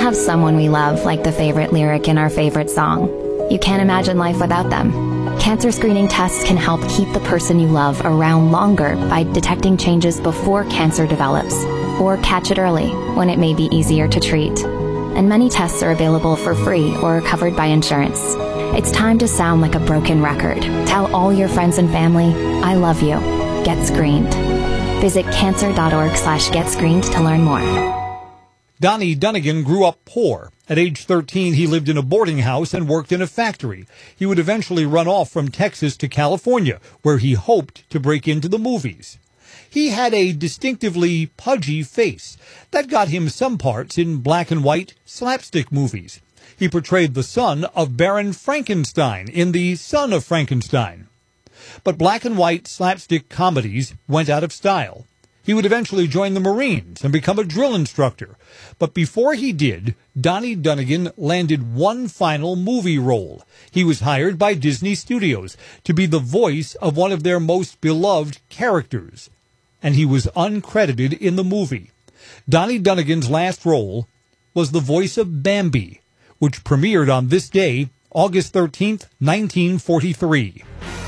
have someone we love, like the favorite lyric in our favorite song. You can't imagine life without them. Cancer screening tests can help keep the person you love around longer by detecting changes before cancer develops, or catch it early when it may be easier to treat. And many tests are available for free or covered by insurance. It's time to sound like a broken record. Tell all your friends and family, I love you. Get screened. Visit cancer.org/getscreened to learn more. Donnie Dunnigan grew up poor. At age 13, he lived in a boarding house and worked in a factory. He would eventually run off from Texas to California, where he hoped to break into the movies. He had a distinctively pudgy face that got him some parts in black and white slapstick movies. He portrayed the son of Baron Frankenstein in The Son of Frankenstein. But black and white slapstick comedies went out of style. He would eventually join the Marines and become a drill instructor. But before he did, Donnie Dunnigan landed one final movie role. He was hired by Disney Studios to be the voice of one of their most beloved characters. And he was uncredited in the movie. Donnie Dunnigan's last role was the voice of Bambi, which premiered on this day, August 13th, 1943.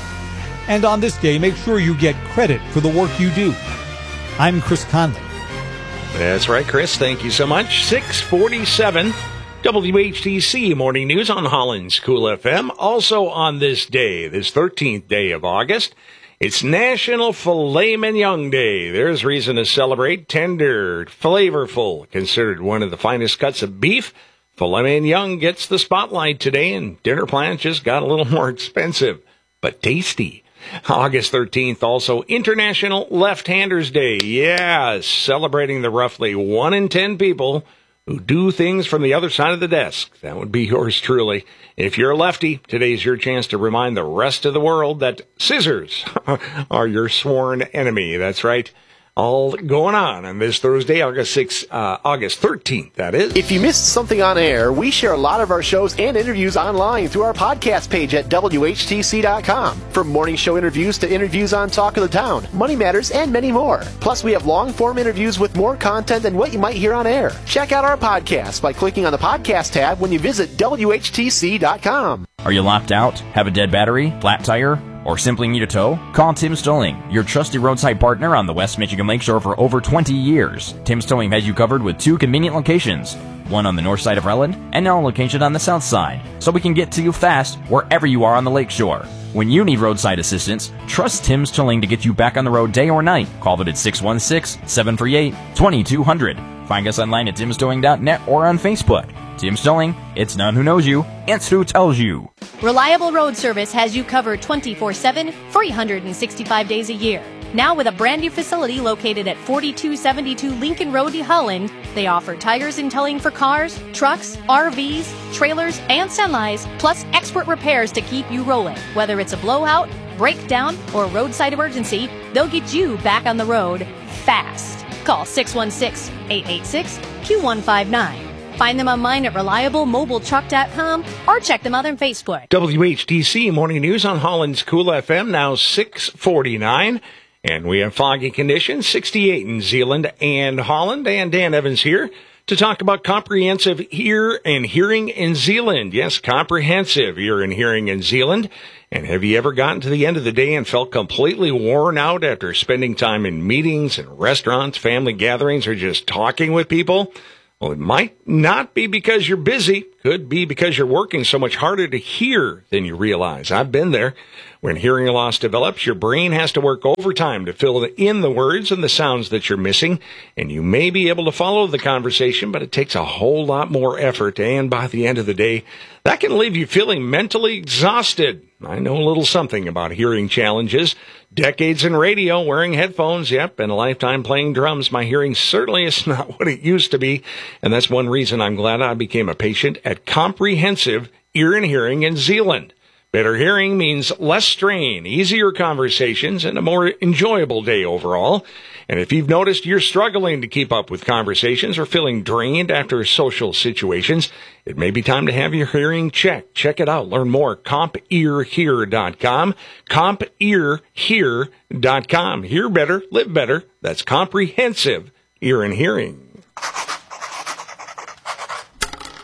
And on this day, make sure you get credit for the work you do. I'm Chris Conley. That's right, Chris. Thank you so much. 647 WHTC Morning News on Holland's Cool FM. Also on this day, this 13th day of August, it's National Filet Mignon Day. There's reason to celebrate. Tender, flavorful, considered one of the finest cuts of beef. Filet mignon gets the spotlight today, and dinner plans just got a little more expensive, but tasty. August 13th, also International Left-Handers Day. Yeah, celebrating the roughly 1 in 10 people who do things from the other side of the desk. That would be yours truly. If you're a lefty, today's your chance to remind the rest of the world that scissors are your sworn enemy. That's right. All going on this Thursday, August 13th, that is. If you missed something on air, we share a lot of our shows and interviews online through our podcast page at WHTC.com. From morning show interviews to interviews on Talk of the Town, Money Matters, and many more. Plus, we have long-form interviews with more content than what you might hear on air. Check out our podcast by clicking on the podcast tab when you visit WHTC.com. Are you locked out? Have a dead battery? Flat tire? Or simply need a tow? Call Tim's Towing, your trusted roadside partner on the West Michigan Lakeshore for over 20 years. Tim's Towing has you covered with 2 convenient locations, one on the north side of Relland and now a location on the south side, so we can get to you fast wherever you are on the lakeshore. When you need roadside assistance, trust Tim's Towing to get you back on the road day or night. Call them at 616-738-2200. Find us online at timstowing.net or on Facebook. Tim's Towing, it's not who knows you, it's who tells you. Reliable Road Service has you covered 24/7, 365 days a year. Now with a brand new facility located at 4272 Lincoln Road, Holland, they offer tires and towing for cars, trucks, RVs, trailers, and semis, plus expert repairs to keep you rolling. Whether it's a blowout, breakdown, or roadside emergency, they'll get you back on the road fast. Call 616-886-2159. Find them online at reliablemobiletruck.com or check them out on Facebook. WHTC Morning News on Holland's Cool FM, now 6:49. And we have foggy conditions, 68 in Zeeland and Holland. And Dan Evans here to talk about comprehensive ear and hearing in Zeeland. Yes, comprehensive ear and hearing in Zeeland. And have you ever gotten to the end of the day and felt completely worn out after spending time in meetings and restaurants, family gatherings, or just talking with people? Well, it might not be because you're busy. Could be because you're working so much harder to hear than you realize. I've been there. When hearing loss develops, your brain has to work overtime to fill in the words and the sounds that you're missing. And you may be able to follow the conversation, but it takes a whole lot more effort. And by the end of the day, that can leave you feeling mentally exhausted. I know a little something about hearing challenges. Decades in radio, wearing headphones, yep, and a lifetime playing drums. My hearing certainly is not what it used to be. And that's one reason I'm glad I became a patient at Comprehensive Ear and Hearing in Zeeland. Better hearing means less strain, easier conversations, and a more enjoyable day overall. And if you've noticed you're struggling to keep up with conversations or feeling drained after social situations, it may be time to have your hearing checked. Check it out. Learn more. CompEarHear.com. CompEarHear.com. Hear better, live better. That's Comprehensive Ear and Hearing.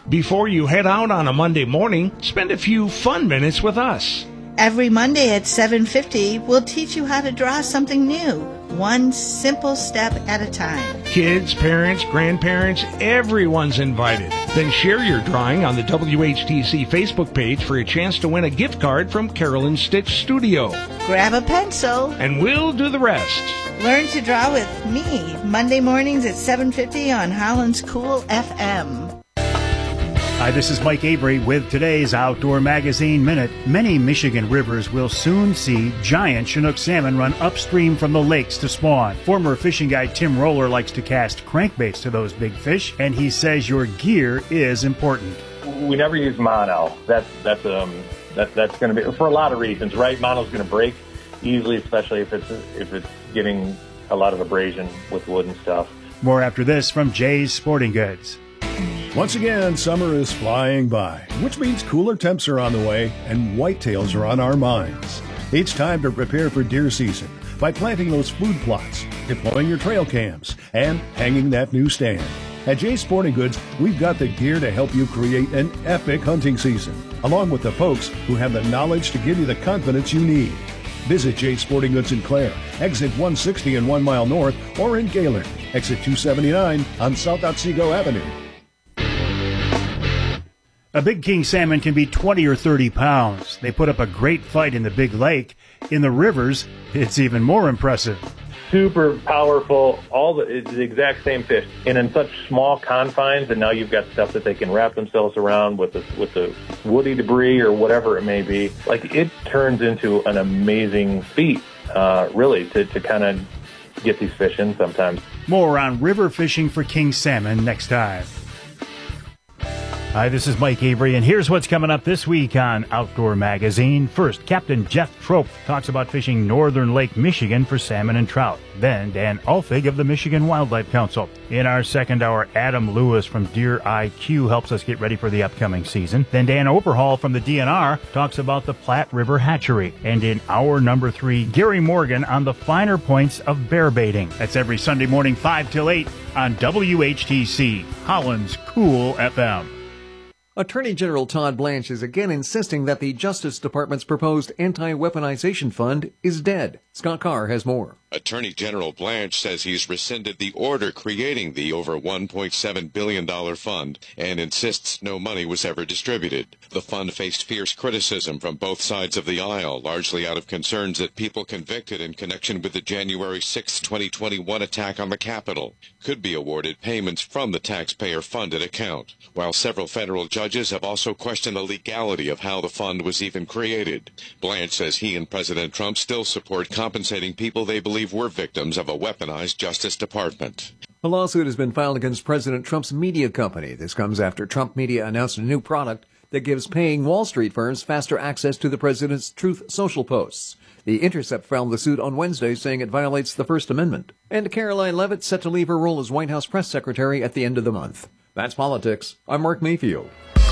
Before you head out on a Monday morning, spend a few fun minutes with us. Every Monday at 7:50, we'll teach you how to draw something new, one simple step at a time. Kids, parents, grandparents, everyone's invited. Then share your drawing on the WHTC Facebook page for a chance to win a gift card from Carolyn Stitch Studio. Grab a pencil. And we'll do the rest. Learn to draw with me, Monday mornings at 7:50 on Holland's Cool FM. Hi, this is Mike Avery with today's Outdoor Magazine Minute. Many Michigan rivers will soon see giant Chinook salmon run upstream from the lakes to spawn. Former fishing guide Tim Roller likes to cast crankbaits to those big fish, and he says your gear is important. We never use mono. That's going to be for a lot of reasons, right? Mono's going to break easily, especially if it's getting a lot of abrasion with wood and stuff. More after this from Jay's Sporting Goods. Once again, summer is flying by, which means cooler temps are on the way and whitetails are on our minds. It's time to prepare for deer season by planting those food plots, deploying your trail cams, and hanging that new stand. At Jay's Sporting Goods, we've got the gear to help you create an epic hunting season, along with the folks who have the knowledge to give you the confidence you need. Visit Jay's Sporting Goods in Clare, exit 160 and 1 mile north, or in Gaylord, exit 279 on South Otsego Avenue. A big king salmon can be 20 or 30 pounds. They put up a great fight in the big lake. In the rivers, it's even more impressive. Super powerful, it's the exact same fish, and in such small confines, and now you've got stuff that they can wrap themselves around with the woody debris or whatever it may be. Like, it turns into an amazing feat, really, to kind of get these fish in sometimes. More on river fishing for king salmon next time. Hi, this is Mike Avery, and here's what's coming up this week on Outdoor Magazine. First, Captain Jeff Trope talks about fishing northern Lake Michigan for salmon and trout. Then, Dan Ulfig of the Michigan Wildlife Council. In our second hour, Adam Lewis from Deer IQ helps us get ready for the upcoming season. Then Dan Oberhall from the DNR talks about the Platte River Hatchery. And in hour number 3, Gary Morgan on the finer points of bear baiting. That's every Sunday morning 5 till 8 on WHTC, Holland's Cool FM. Attorney General Todd Blanche is again insisting that the Justice Department's proposed anti-weaponization fund is dead. Scott Carr has more. Attorney General Blanche says he's rescinded the order creating the over $1.7 billion fund and insists no money was ever distributed. The fund faced fierce criticism from both sides of the aisle, largely out of concerns that people convicted in connection with the January 6, 2021 attack on the Capitol could be awarded payments from the taxpayer-funded account, while several federal judges have also questioned the legality of how the fund was even created. Blanche says he and President Trump still support compensating people they believe were victims of a weaponized Justice Department. A lawsuit has been filed against President Trump's media company. This comes after Trump Media announced a new product that gives paying Wall Street firms faster access to the president's Truth Social posts. The Intercept filed the suit on Wednesday, saying it violates the First Amendment. And Caroline Leavitt set to leave her role as White House press secretary at the end of the month. That's politics. I'm Mark Mayfield.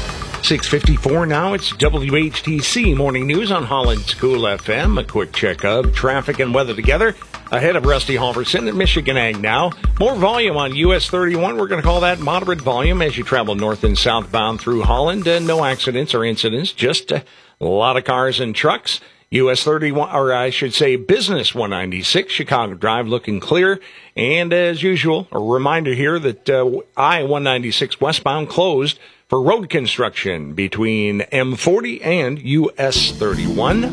6:54 now. It's WHTC Morning News on Holland's Cool FM. A quick check of traffic and weather together. Ahead of Rusty Halverson at Michigan Ag now. More volume on US 31. We're going to call that moderate volume as you travel north and southbound through Holland. No accidents or incidents, just a lot of cars and trucks. US 31, or I should say Business 196, Chicago Drive looking clear. And as usual, a reminder here that I-196 westbound closed for road construction between M40 and US 31.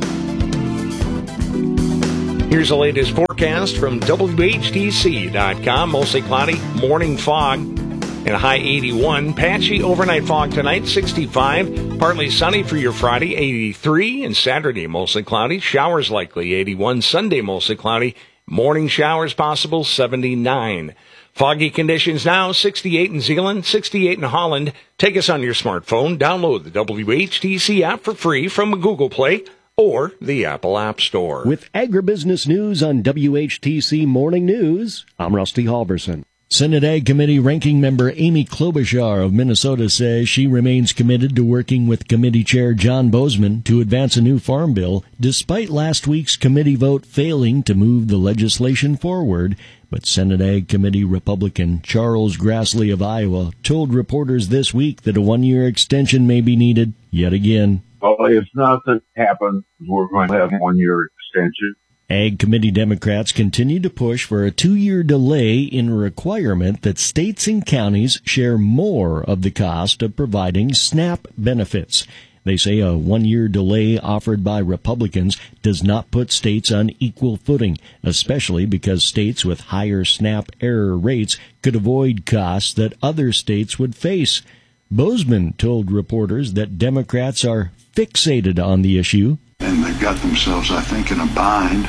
Here's the latest forecast from WHTC.com. Mostly cloudy, morning fog, and a high 81. Patchy overnight fog tonight, 65. Partly sunny for your Friday, 83. And Saturday, mostly cloudy. Showers likely, 81. Sunday, mostly cloudy. Morning showers possible, 79. Foggy conditions now, 68 in Zeeland, 68 in Holland. Take us on your smartphone. Download the WHTC app for free from Google Play or the Apple App Store. With agribusiness news on WHTC Morning News, I'm Rusty Halverson. Senate Ag Committee Ranking Member Amy Klobuchar of Minnesota says she remains committed to working with Committee Chair John Boozman to advance a new farm bill, despite last week's committee vote failing to move the legislation forward. But Senate Ag Committee Republican Charles Grassley of Iowa told reporters this week that a one-year extension may be needed yet again. Well, if nothing happens, we're going to have a one-year extension. Ag Committee Democrats continue to push for a 2-year delay in a requirement that states and counties share more of the cost of providing SNAP benefits. They say a 1-year delay offered by Republicans does not put states on equal footing, especially because states with higher SNAP error rates could avoid costs that other states would face. Boozman told reporters that Democrats are fixated on the issue. And they've got themselves, I think, in a bind,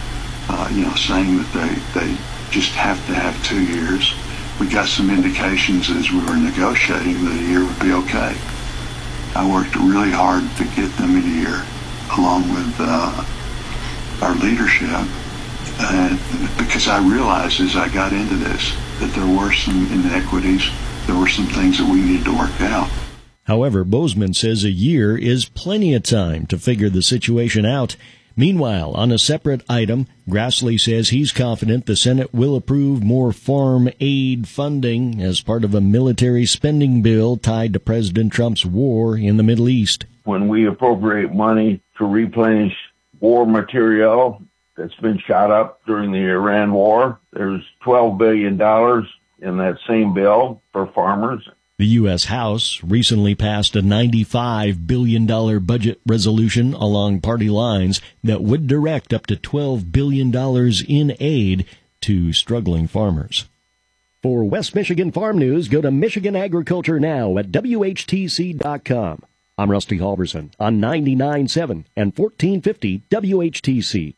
saying that they just have to have 2 years. We got some indications as we were negotiating that a year would be okay. I worked really hard to get them a year, along with our leadership, because I realized as I got into this that there were some inequities, there were some things that we needed to work out. However, Boozman says a year is plenty of time to figure the situation out. Meanwhile, on a separate item, Grassley says he's confident the Senate will approve more farm aid funding as part of a military spending bill tied to President Trump's war in the Middle East. When we appropriate money to replenish war material that's been shot up during the Iran war, there's $12 billion in that same bill for farmers. The U.S. House recently passed a $95 billion budget resolution along party lines that would direct up to $12 billion in aid to struggling farmers. For West Michigan Farm News, go to Michigan Agriculture Now at WHTC.com. I'm Rusty Halverson on 99.7 and 1450 WHTC.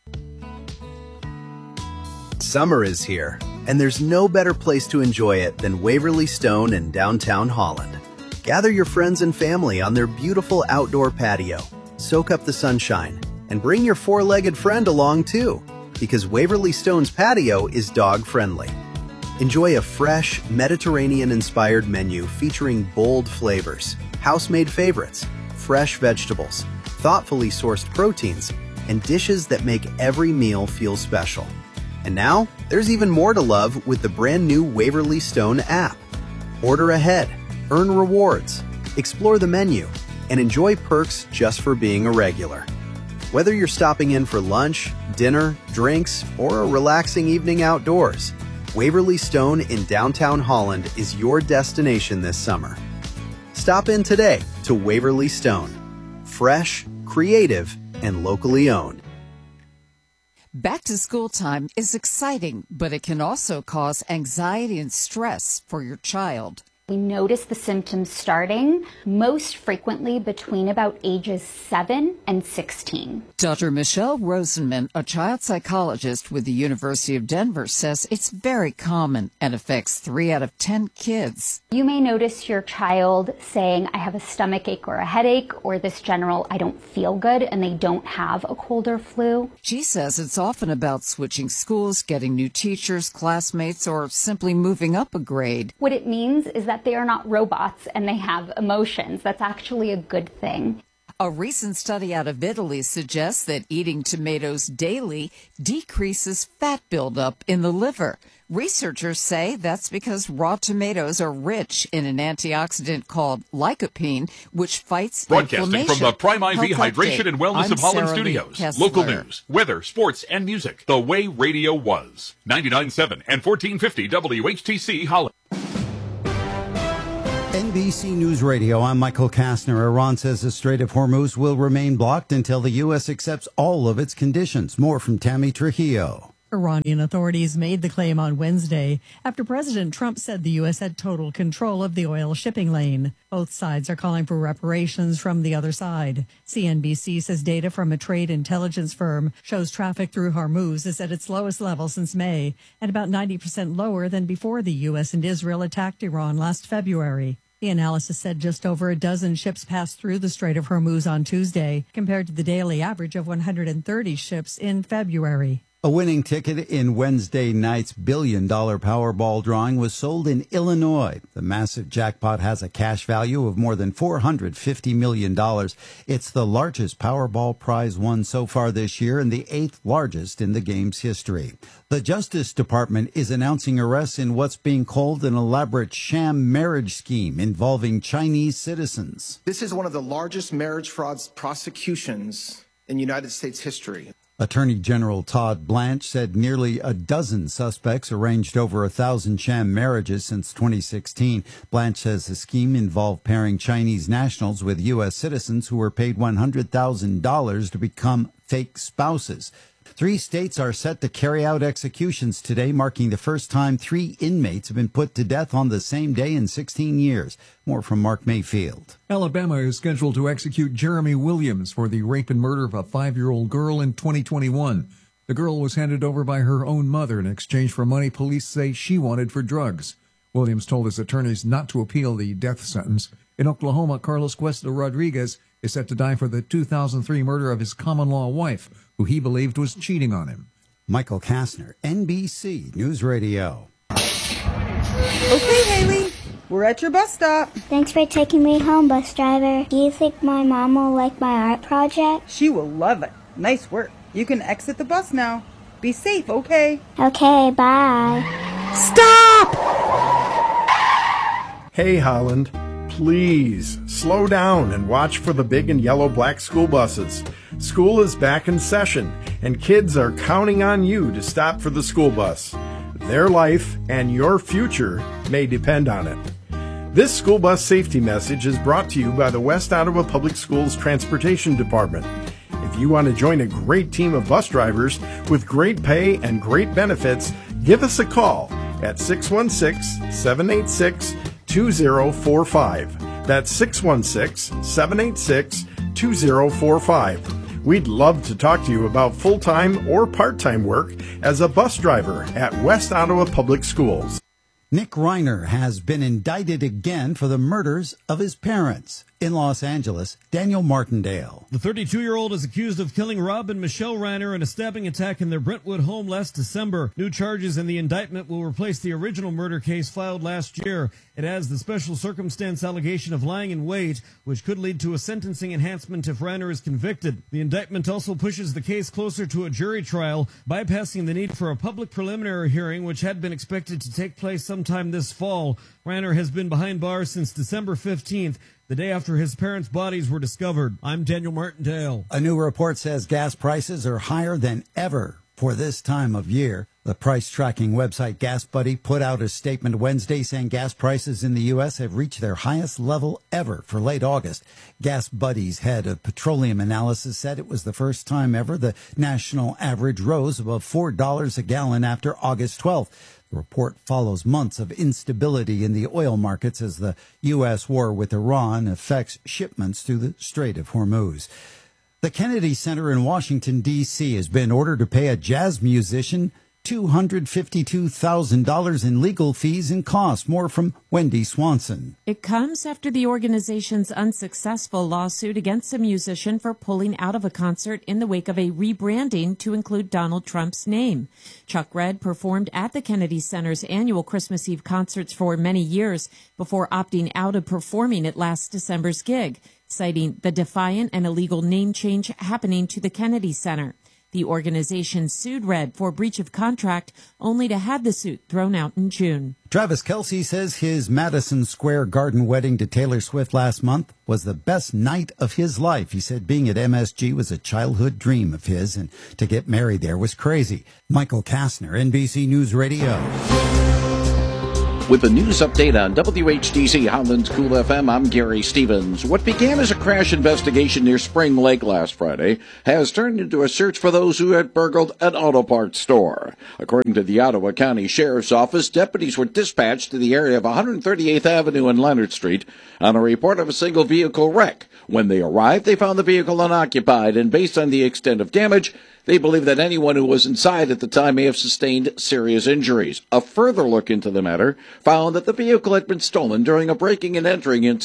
Summer is here, and there's no better place to enjoy it than Waverly Stone in downtown Holland. Gather your friends and family on their beautiful outdoor patio, soak up the sunshine, and bring your four-legged friend along too, because Waverly Stone's patio is dog-friendly. Enjoy a fresh, Mediterranean-inspired menu featuring bold flavors, house-made favorites, fresh vegetables, thoughtfully sourced proteins, and dishes that make every meal feel special. And now, there's even more to love with the brand new Waverly Stone app. Order ahead, earn rewards, explore the menu, and enjoy perks just for being a regular. Whether you're stopping in for lunch, dinner, drinks, or a relaxing evening outdoors, Waverly Stone in downtown Holland is your destination this summer. Stop in today to Waverly Stone. Fresh, creative, and locally owned. Back to school time is exciting, but it can also cause anxiety and stress for your child. We notice the symptoms starting most frequently between about ages 7 and 16. Dr. Michelle Rosenman, a child psychologist with the University of Denver, says it's very common and affects 3 out of 10 kids. You may notice your child saying, I have a stomach ache or a headache, or this general, I don't feel good, and they don't have a cold or flu. She says it's often about switching schools, getting new teachers, classmates, or simply moving up a grade. What it means is that they are not robots and they have emotions. That's actually a good thing. A recent study out of Italy suggests that eating tomatoes daily decreases fat buildup in the liver. Researchers say that's because raw tomatoes are rich in an antioxidant called lycopene, which fights Broadcasting inflammation. from the Prime IV Health Hydration Update. and Wellness I'm of Holland Sarah Lee Studios. Kessler. Local news, weather, sports, and music. The way radio was. 99.7 and 1450 WHTC Holland. NBC News Radio, I'm Michael Kastner. Iran says the Strait of Hormuz will remain blocked until the U.S. accepts all of its conditions. More from Tammy Trujillo. Iranian authorities made the claim on Wednesday after President Trump said the U.S. had total control of the oil shipping lane. Both sides are calling for reparations from the other side. CNBC says data from a trade intelligence firm shows traffic through Hormuz is at its lowest level since May and about 90% lower than before the U.S. and Israel attacked Iran last February. The analysis said just over a dozen ships passed through the Strait of Hormuz on Tuesday, compared to the daily average of 130 ships in February. A winning ticket in Wednesday night's billion-dollar Powerball drawing was sold in Illinois. The massive jackpot has a cash value of more than $450 million. It's the largest Powerball prize won so far this year and the 8th largest in the game's history. The Justice Department is announcing arrests in what's being called an elaborate sham marriage scheme involving Chinese citizens. This is one of the largest marriage fraud prosecutions in United States history. Attorney General Todd Blanche said nearly a dozen suspects arranged over 1,000 sham marriages since 2016. Blanche says the scheme involved pairing Chinese nationals with U.S. citizens who were paid $100,000 to become fake spouses. 3 states are set to carry out executions today, marking the first time 3 inmates have been put to death on the same day in 16 years. More from Mark Mayfield. Alabama is scheduled to execute Jeremy Williams for the rape and murder of a 5-year-old girl in 2021. The girl was handed over by her own mother in exchange for money police say she wanted for drugs. Williams told his attorneys not to appeal the death sentence. In Oklahoma, Carlos Cuesta Rodriguez is set to die for the 2003 murder of his common-law wife, who he believed was cheating on him. Michael Kastner, NBC News Radio. Okay, Haley, we're at your bus stop. Thanks for taking me home, bus driver. Do you think my mom will like my art project? She will love it. Nice work. You can exit the bus now. Be safe, okay? Okay, bye. Stop! Hey, Holland. Please slow down and watch for the big and yellow black school buses. School is back in session, and kids are counting on you to stop for the school bus. Their life and your future may depend on it. This school bus safety message is brought to you by the West Ottawa Public Schools Transportation Department. If you want to join a great team of bus drivers with great pay and great benefits, give us a call at 616-786-2045. That's 616-786-2045. We'd love to talk to you about full-time or part-time work as a bus driver at West Ottawa Public Schools. Nick Reiner has been indicted again for the murders of his parents. In Los Angeles, Daniel Martindale. The 32-year-old is accused of killing Rob and Michelle Reiner in a stabbing attack in their Brentwood home last December. New charges in the indictment will replace the original murder case filed last year. It adds the special circumstance allegation of lying in wait, which could lead to a sentencing enhancement if Reiner is convicted. The indictment also pushes the case closer to a jury trial, bypassing the need for a public preliminary hearing, which had been expected to take place sometime this fall. Reiner has been behind bars since December 15th, the day after his parents' bodies were discovered. I'm Daniel Martindale. A new report says gas prices are higher than ever for this time of year. The price tracking website GasBuddy put out a statement Wednesday saying gas prices in the U.S. have reached their highest level ever for late August. GasBuddy's head of petroleum analysis said it was the first time ever the national average rose above $4 a gallon after August 12th. The report follows months of instability in the oil markets as the U.S. war with Iran affects shipments through the Strait of Hormuz. The Kennedy Center in Washington, D.C. has been ordered to pay a jazz musician $252,000 in legal fees and costs. More from Wendy Swanson. It comes after the organization's unsuccessful lawsuit against a musician for pulling out of a concert in the wake of a rebranding to include Donald Trump's name. Chuck Redd performed at the Kennedy Center's annual Christmas Eve concerts for many years before opting out of performing at last December's gig, citing the defiant and illegal name change happening to the Kennedy Center. The organization sued Redd for breach of contract, only to have the suit thrown out in June. Travis Kelce says his Madison Square Garden wedding to Taylor Swift last month was the best night of his life. He said being at MSG was a childhood dream of his, and to get married there was crazy. Michael Kastner, NBC News Radio. With the news update on WHTC Holland's Cool FM, I'm Gary Stevens. What began as a crash investigation near Spring Lake last Friday has turned into a search for those who had burgled an auto parts store. According to the Ottawa County Sheriff's Office, deputies were dispatched to the area of 138th Avenue and Leonard Street on a report of a single vehicle wreck. When they arrived, they found the vehicle unoccupied, and based on the extent of damage, they believe that anyone who was inside at the time may have sustained serious injuries. A further look into the matter found that the vehicle had been stolen during a breaking and entering incident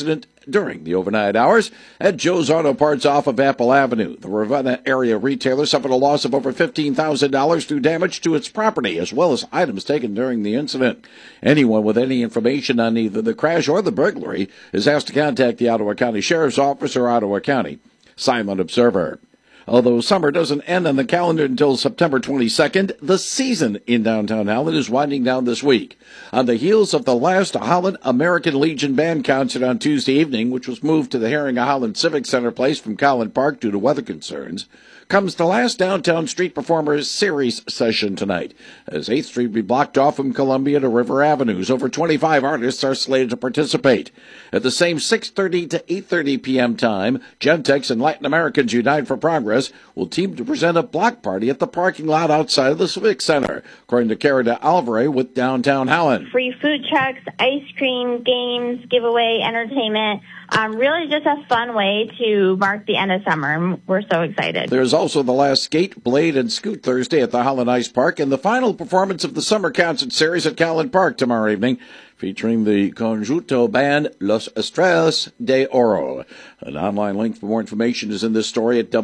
during the overnight hours at Joe's Auto Parts off of Apple Avenue. The Ravenna area retailer suffered a loss of over $15,000 through damage to its property, as well as items taken during the incident. Anyone with any information on either the crash or the burglary is asked to contact the Ottawa County Sheriff's Office or Ottawa County Silent Observer. Although summer doesn't end on the calendar until September 22nd, the season in downtown Holland is winding down this week. On the heels of the last Holland American Legion Band concert on Tuesday evening, which was moved to the Herring of Holland Civic Center place from Collin Park due to weather concerns, comes the last Downtown Street Performers Series session tonight, as 8th Street will be blocked off from Columbia to River Avenues. Over 25 artists are slated to participate. At the same 6:30 to 8:30 p.m. time, Gentex and Latin Americans Unite for Progress will team to present a block party at the parking lot outside of the Civic Center, according to Cara de Alvarez with Downtown Holland. Free food trucks, ice cream, games, giveaway, entertainment. Really just a fun way to mark the end of summer. We're so excited. There's also the last Skate, Blade, and Scoot Thursday at the Holland Ice Park and the final performance of the summer concert series at Collin Park tomorrow evening, featuring the Conjunto band Los Estrellas de Oro. An online link for more information is in this story at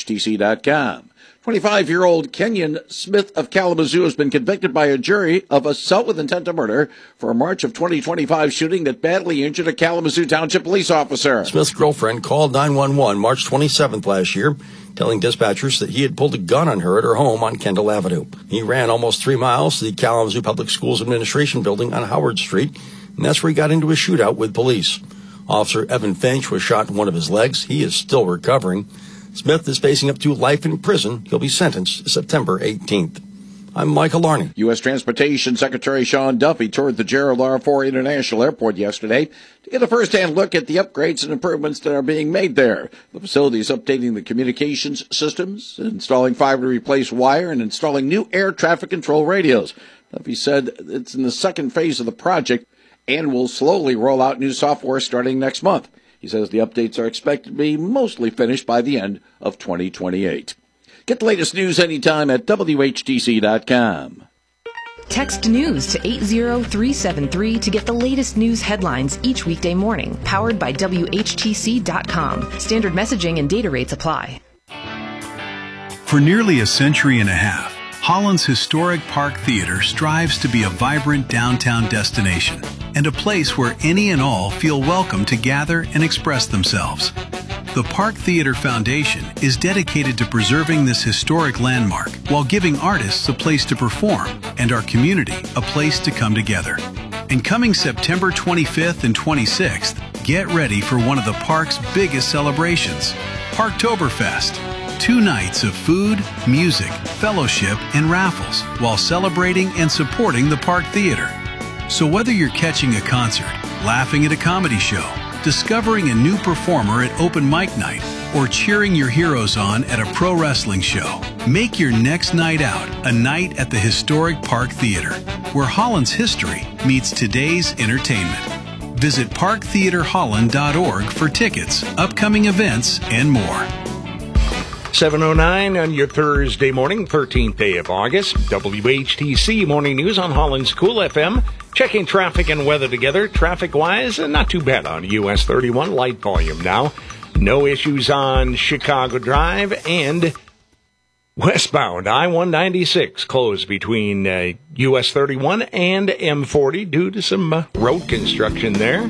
WHTC.com. 25-year-old Kenyon Smith of Kalamazoo has been convicted by a jury of assault with intent to murder for a March of 2025 shooting that badly injured a Kalamazoo Township police officer. Smith's girlfriend called 911 March 27th last year, telling dispatchers that he had pulled a gun on her at her home on Kendall Avenue. He ran almost 3 miles to the Kalamazoo Public Schools Administration Building on Howard Street, and that's where he got into a shootout with police. Officer Evan Finch was shot in one of his legs. He is still recovering. Smith is facing up to life in prison. He'll be sentenced September 18th. I'm Michael Larney. U.S. Transportation Secretary Sean Duffy toured the Gerald R. Ford International Airport yesterday to get a first-hand look at the upgrades and improvements that are being made there. The facility is updating the communications systems, installing fiber to replace wire, and installing new air traffic control radios. Duffy said it's in the second phase of the project and will slowly roll out new software starting next month. He says the updates are expected to be mostly finished by the end of 2028. Get the latest news anytime at WHTC.com. Text news to 80373 to get the latest news headlines each weekday morning. Powered by WHTC.com. Standard messaging and data rates apply. For nearly a century and a half, Holland's historic Park Theater strives to be a vibrant downtown destination and a place where any and all feel welcome to gather and express themselves. The Park Theater Foundation is dedicated to preserving this historic landmark while giving artists a place to perform and our community a place to come together. And coming September 25th and 26th, get ready for one of the park's biggest celebrations, Parktoberfest. 2 nights of food, music, fellowship, and raffles while celebrating and supporting the Park Theater. So whether you're catching a concert, laughing at a comedy show, discovering a new performer at open mic night, or cheering your heroes on at a pro wrestling show, make your next night out a night at the historic Park Theater, where Holland's history meets today's entertainment. Visit parktheaterholland.org for tickets, upcoming events, and more. 7:09 on your Thursday morning, 13th day of August. WHTC Morning News on Holland's Cool FM. Checking traffic and weather together. Traffic-wise, not too bad on US 31. Light volume now. No issues on Chicago Drive and westbound I-196 closed between US 31 and M40 due to some road construction there.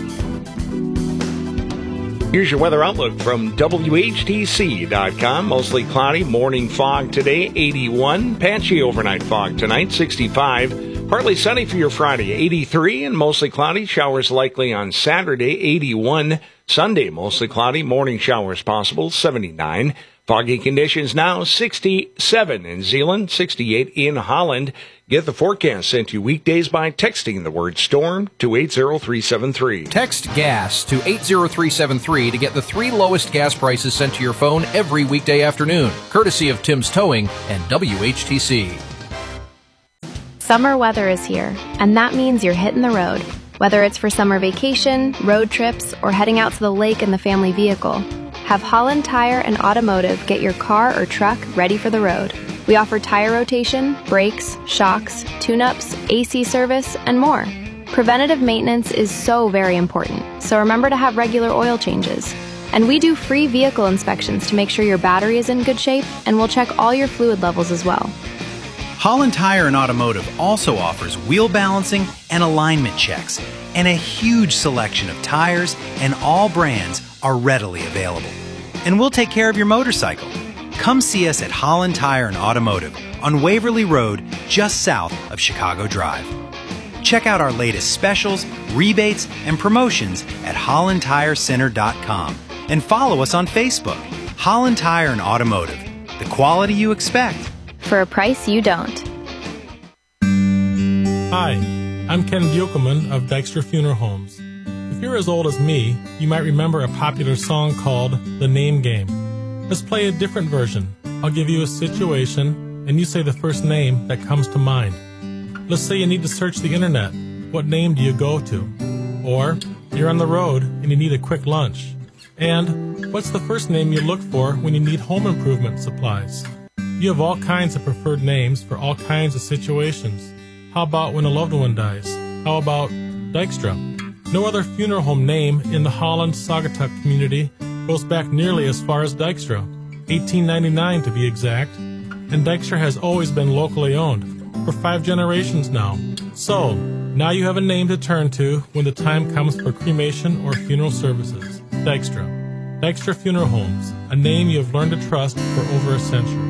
Here's your weather outlook from WHTC.com. Mostly cloudy, morning fog today, 81. Patchy overnight fog tonight, 65. Partly sunny for your Friday, 83. And mostly cloudy, showers likely on Saturday, 81. Sunday, mostly cloudy, morning showers possible, 79. Foggy conditions now, 67 in Zeeland, 68 in Holland. Get the forecast sent to you weekdays by texting the word storm to 80373. Text GAS to 80373 to get the 3 lowest gas prices sent to your phone every weekday afternoon, courtesy of Tim's Towing and WHTC. Summer weather is here, and that means you're hitting the road. Whether it's for summer vacation, road trips, or heading out to the lake in the family vehicle, have Holland Tire and Automotive get your car or truck ready for the road. We offer tire rotation, brakes, shocks, tune-ups, AC service, and more. Preventative maintenance is so very important, so remember to have regular oil changes. And we do free vehicle inspections to make sure your battery is in good shape, and we'll check all your fluid levels as well. Holland Tire and Automotive also offers wheel balancing and alignment checks, and a huge selection of tires and all brands are readily available. And we'll take care of your motorcycle. Come see us at Holland Tire and Automotive on Waverly Road, just south of Chicago Drive. Check out our latest specials, rebates, and promotions at hollandtirecenter.com and follow us on Facebook. Holland Tire and Automotive, the quality you expect for a price you don't. Hi, I'm Ken Buchelman of Dykstra Funeral Homes. If you're as old as me, you might remember a popular song called The Name Game. Let's play a different version. I'll give you a situation, and you say the first name that comes to mind. Let's say you need to search the internet. What name do you go to? Or you're on the road and you need a quick lunch. And what's the first name you look for when you need home improvement supplies? You have all kinds of preferred names for all kinds of situations. How about when a loved one dies? How about Dykstra? No other funeral home name in the Holland-Saugatuck community goes back nearly as far as Dykstra, 1899 to be exact, and Dykstra has always been locally owned, for 5 generations now. So, now you have a name to turn to when the time comes for cremation or funeral services. Dykstra. Dykstra Funeral Homes, a name you have learned to trust for over a century.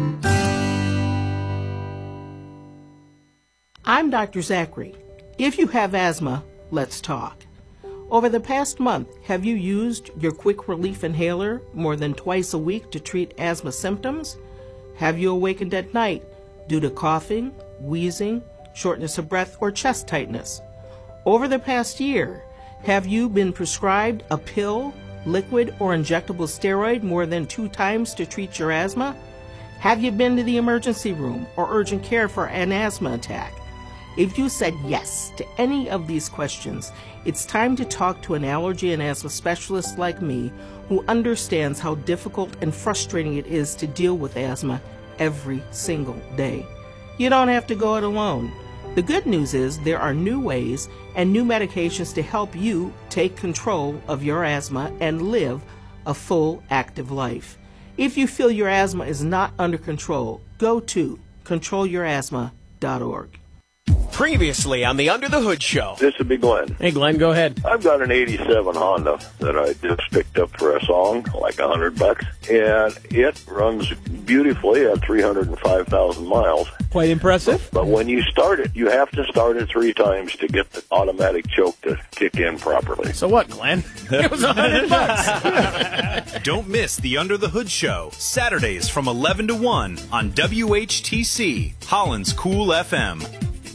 I'm Dr. Zachary. If you have asthma, let's talk. Over the past month, have you used your quick relief inhaler more than twice a week to treat asthma symptoms? Have you awakened at night due to coughing, wheezing, shortness of breath, or chest tightness? Over the past year, have you been prescribed a pill, liquid, or injectable steroid more than 2 times to treat your asthma? Have you been to the emergency room or urgent care for an asthma attack? If you said yes to any of these questions, it's time to talk to an allergy and asthma specialist like me who understands how difficult and frustrating it is to deal with asthma every single day. You don't have to go it alone. The good news is there are new ways and new medications to help you take control of your asthma and live a full, active life. If you feel your asthma is not under control, go to controlyourasthma.org. Previously on the Under the Hood Show. This would be Glenn. Hey, Glenn, go ahead. I've got an 87 Honda that I just picked up for a song, like $100, and it runs beautifully at 305,000 miles. Quite impressive. But when you start it, you have to start it 3 times to get the automatic choke to kick in properly. So what, Glenn? It was $100. Don't miss the Under the Hood Show, Saturdays from 11 to 1 on WHTC, Holland's Cool FM.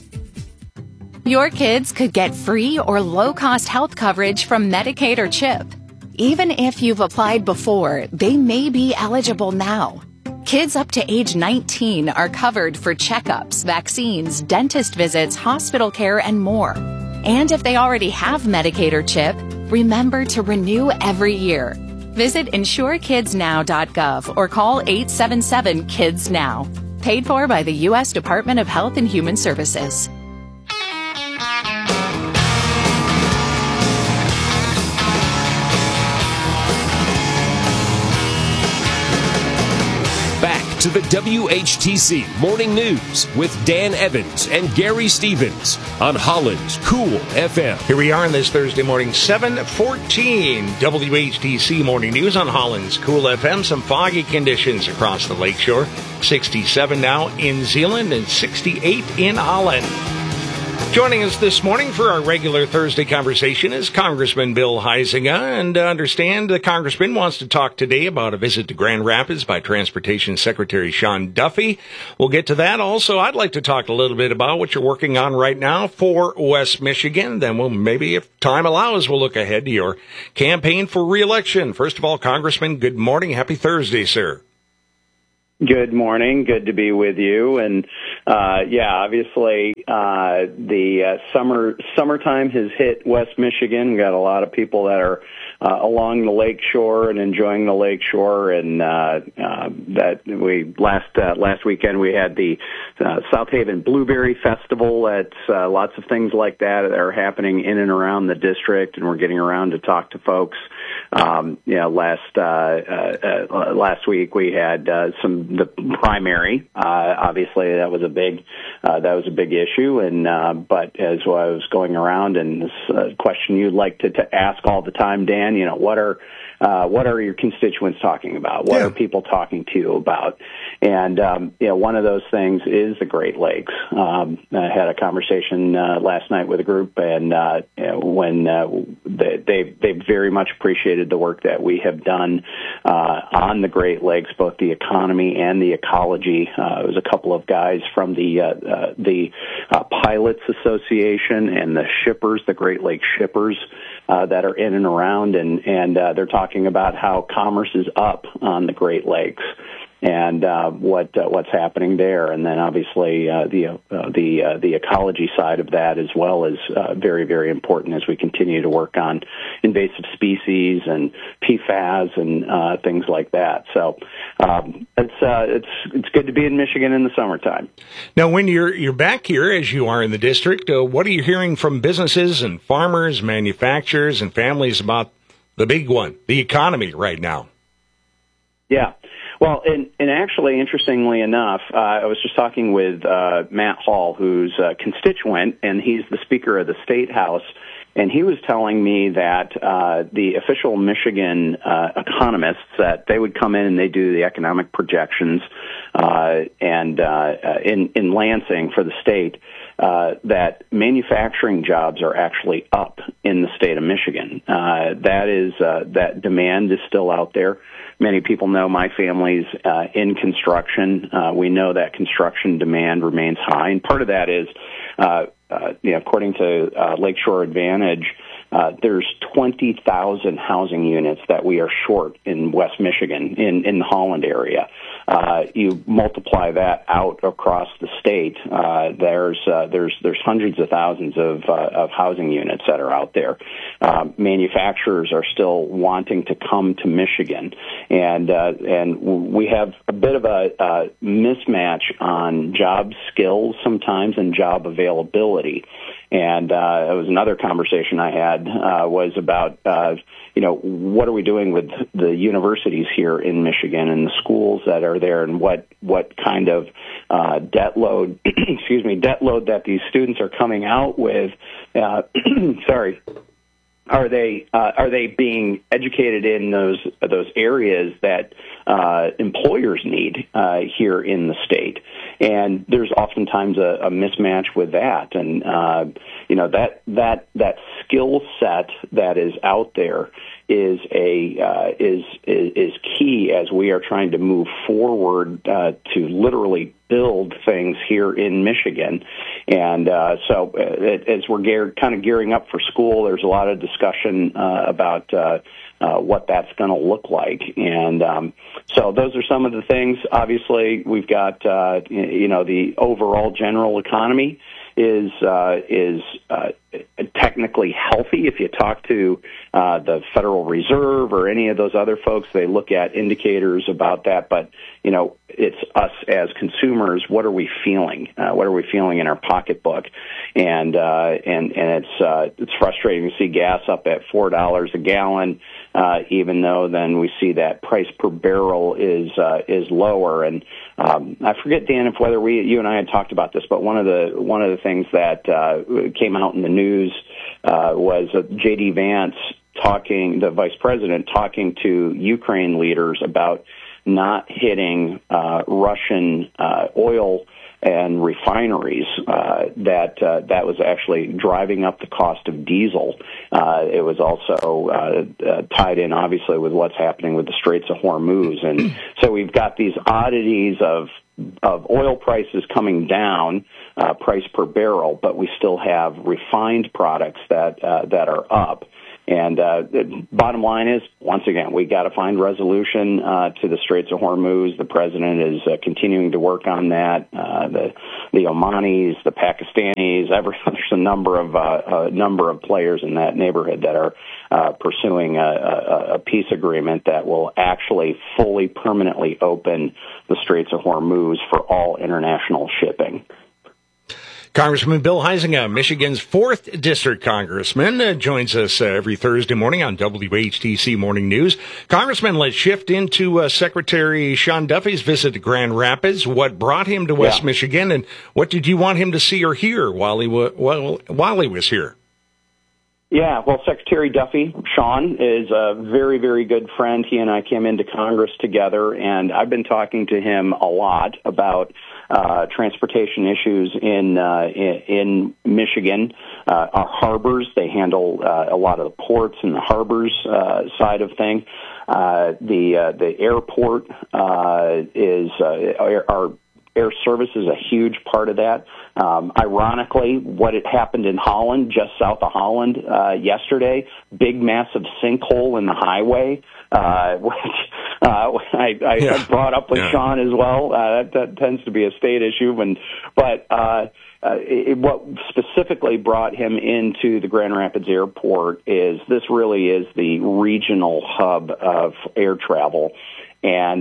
Your kids could get free or low-cost health coverage from Medicaid or CHIP. Even if you've applied before, they may be eligible now. Kids up to age 19 are covered for checkups, vaccines, dentist visits, hospital care, and more. And if they already have Medicaid or CHIP, remember to renew every year. Visit insurekidsnow.gov or call 877-KIDS-NOW. Paid for by the U.S. Department of Health and Human Services. To the WHTC Morning News with Dan Evans and Gary Stevens on Holland's Cool FM. Here we are on this Thursday morning, 7:14. WHTC Morning News on Holland's Cool FM. Some foggy conditions across the lakeshore. 67 now in Zeeland and 68 in Holland. Joining us this morning for our regular Thursday conversation is Congressman Bill Huizenga, and understand the Congressman wants to talk today about a visit to Grand Rapids by Transportation Secretary Sean Duffy. We'll get to that. Also, I'd like to talk a little bit about what you're working on right now for West Michigan. Then we'll maybe, if time allows, we'll look ahead to your campaign for re-election. First of all, Congressman, good morning. Happy Thursday, sir. Good morning. Good to be with you. And obviously the summertime has hit West Michigan. We got a lot of people that are along the lake shore and enjoying the lake shore. And that we last weekend we had the South Haven Blueberry Festival. That's lots of things like that are happening in and around the district, and we're getting around to talk to folks. Last week we had the primary. Obviously, that was a big issue. And but as I was going around, and this question you'd like to ask all the time, Dan, what are your constituents talking about? What are people talking to you about? And one of those things is the Great Lakes. I had a conversation last night with a group, and when they very much appreciated the work that we have done on the Great Lakes, both the economy and the ecology. It was a couple of guys from the Pilots Association and the shippers, the Great Lakes shippers, that are in and around, and they're talking about how commerce is up on the Great Lakes and what's happening there, and then obviously the ecology side of that as well is very, very important as we continue to work on invasive species and PFAS and things like that. So it's good to be in Michigan in the summertime. Now, when you're back here, as you are in the district, what are you hearing from businesses and farmers, manufacturers, and families about the big one, the economy right now? Yeah. Well, and actually, interestingly enough, I was just talking with Matt Hall, who's a constituent, and he's the Speaker of the State House, and he was telling me that the official Michigan economists, that they would come in and they do the economic projections in Lansing for the state, that manufacturing jobs are actually up in the state of Michigan. That demand is still out there. Many people know my family's in construction. We know that construction demand remains high, and part of that is, according to Lakeshore Advantage, there's 20,000 housing units that we are short in West Michigan, in the Holland area. You multiply that out across the state, there's hundreds of thousands of housing units that are out there. Manufacturers are still wanting to come to Michigan, and we have a bit of a mismatch on job skills sometimes and job availability. And it was another conversation I had was about what are we doing with the universities here in Michigan and the schools that are there, and what kind of debt load that these students are coming out with. Are they being educated in those areas that employers need here in the state? And there's oftentimes a mismatch with that, and that skill set that is out there is key as we are trying to move forward to literally build things here in Michigan. And so as we're kind of gearing up for school, there's a lot of discussion about what that's going to look like. And so those are some of the things. Obviously, we've got the overall general economy is technically healthy. If you talk to the Federal Reserve or any of those other folks, they look at indicators about that. But it's us as consumers. What are we feeling? What are we feeling in our pocketbook? And it's frustrating to see gas up at $4 a gallon, even though then we see that price per barrel is lower. And I forget, Dan, whether you and I had talked about this, but one of the things that came out in the news was J.D. Vance the vice president, talking to Ukraine leaders about not hitting Russian oil and refineries. That was actually driving up the cost of diesel. It was also tied in, obviously, with what's happening with the Straits of Hormuz. And so we've got these oddities of oil prices coming down, price per barrel, but we still have refined products that are up. And the bottom line is, once again, we got to find resolution to the Straits of Hormuz. The president is continuing to work on that. The Omanis, the Pakistanis, there's a number of players in that neighborhood that are pursuing a peace agreement that will actually fully permanently open the Straits of Hormuz for all international shipping. Congressman Bill Huizenga, Michigan's 4th District Congressman, joins us every Thursday morning on WHTC Morning News. Congressman, let's shift into Secretary Sean Duffy's visit to Grand Rapids. What brought him to West Michigan, and what did you want him to see or hear while he was here? Yeah, well, Secretary Duffy, Sean, is a very, very good friend. He and I came into Congress together, and I've been talking to him a lot about transportation issues in Michigan. Our harbors, they handle a lot of the ports and the harbors side of things. The airport is our air service is a huge part of that. Ironically, what had happened in Holland, just south of Holland, yesterday, big massive sinkhole in the highway, which I brought up with Sean as well. That tends to be a state issue, but what specifically brought him into the Grand Rapids Airport is this really is the regional hub of air travel. And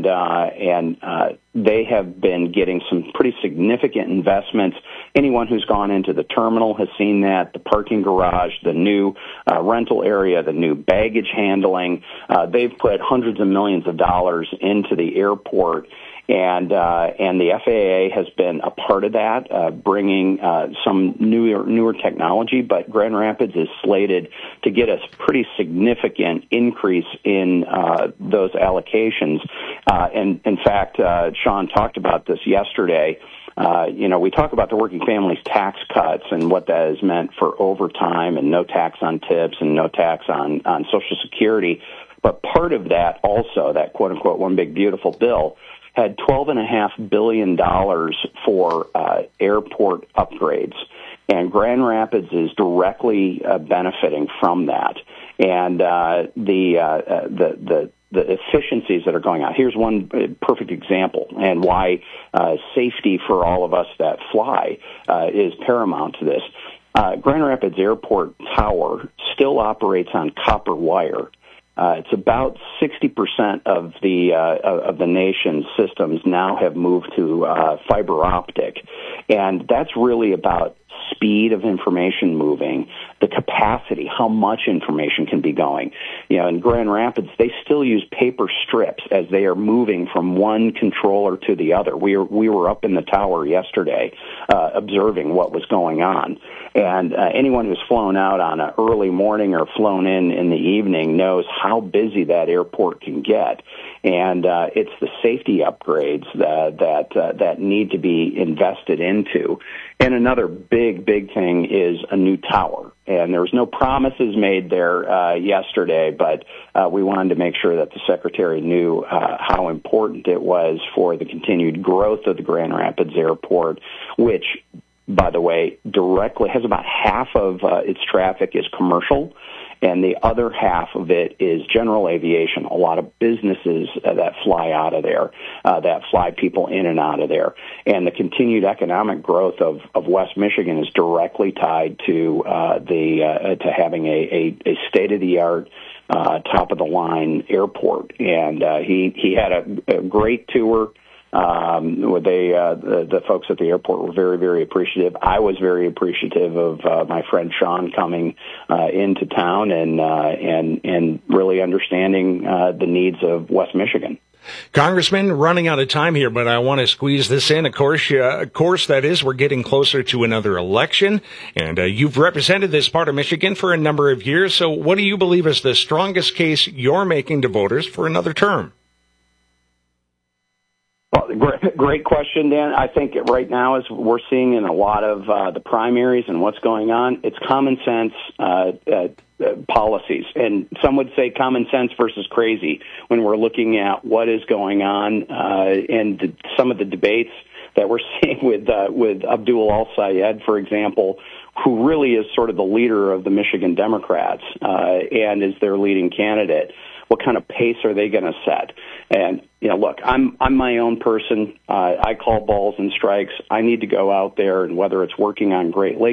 they have been getting some pretty significant investments. Anyone who's gone into the terminal has seen that, the parking garage, the new rental area, the new baggage handling. They've put hundreds of millions of dollars into the airport. And the FAA has been a part of that, bringing some newer technology. But Grand Rapids is slated to get a pretty significant increase in those allocations. And in fact, Sean talked about this yesterday. We talk about the working families tax cuts and what that has meant for overtime and no tax on tips and no tax on Social Security. But part of that also, that quote unquote one big beautiful bill, had $12.5 billion for airport upgrades. And Grand Rapids is directly benefiting from that. And the efficiencies that are going on. Here's one perfect example, and why safety for all of us that fly is paramount to this. Grand Rapids Airport Tower still operates on copper wire. It's about 60% of the nation's systems now have moved to fiber optic, and that's really about speed of information moving, the capacity, how much information can be going. In Grand Rapids, they still use paper strips as they are moving from one controller to the other. We were up in the tower yesterday observing what was going on. And anyone who's flown out on an early morning or flown in the evening knows how busy that airport can get. And it's the safety upgrades that need to be invested into. And another big thing is a new tower. And there was no promises made there yesterday, but we wanted to make sure that the Secretary knew how important it was for the continued growth of the Grand Rapids Airport, which, by the way, directly has about half of its traffic is commercial, and the other half of it is general aviation, a lot of businesses that fly out of there, that fly people in and out of there. And the continued economic growth of West Michigan is directly tied to to having a state-of-the-art, top-of-the-line airport. And he had a great tour. The folks at the airport were very, very appreciative. I was very appreciative of my friend Sean coming into town and really understanding the needs of West Michigan. Congressman, running out of time here, but I want to squeeze this in. Of course, that is, we're getting closer to another election, and you've represented this part of Michigan for a number of years. So what do you believe is the strongest case you're making to voters for another term? Well, great question, Dan. I think right now, as we're seeing in a lot of the primaries and what's going on, it's common sense policies. And some would say common sense versus crazy when we're looking at what is going on and some of the debates that we're seeing with Abdul Al-Sayed, for example, who really is sort of the leader of the Michigan Democrats and is their leading candidate. What kind of pace are they going to set? And, look, I'm my own person. I call balls and strikes. I need to go out there, and whether it's working on Great Lakes